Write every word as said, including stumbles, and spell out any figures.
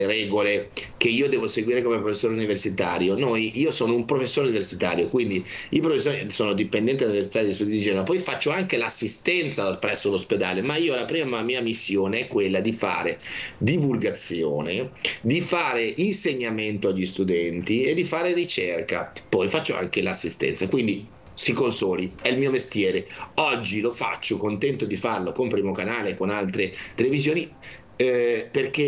regole che io devo seguire come professore universitario. Noi, io sono un professore universitario, quindi i professori sono dipendente dall'Università di Studi di Genova, poi faccio anche l'assistenza presso l'ospedale, ma io la prima mia missione è quella di fare divulgazione, di fare insegnamento agli studenti e di fare ricerca. Poi faccio anche l'assistenza, quindi si consoli, è il mio mestiere. Oggi lo faccio, contento di farlo con Primo Canale, con altre televisioni, eh, perché